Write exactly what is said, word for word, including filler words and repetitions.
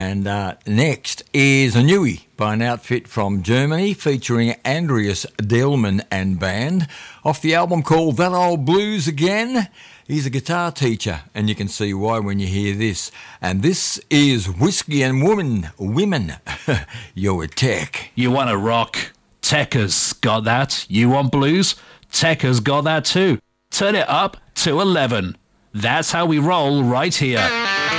And uh, next is a newie by an outfit from Germany featuring Andreas Delman and band. Off the album called That Old Blues Again. He's a guitar teacher, and you can see why when you hear this. And this is Whiskey and Woman, Women, You're a Tech. You want to rock? Techers got that. You want blues? Techers got that too. Turn it up to eleven. That's how we roll right here.